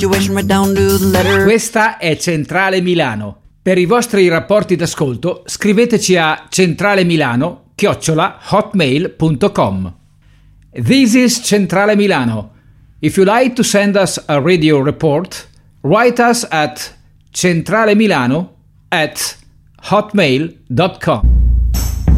situation right down to the letter. Questa è Centrale Milano. Per i vostri rapporti d'ascolto scriveteci a centralemilano@hotmail.com. This is Centrale Milano. If you like to send us a radio report, write us at centralemilano@hotmail.com.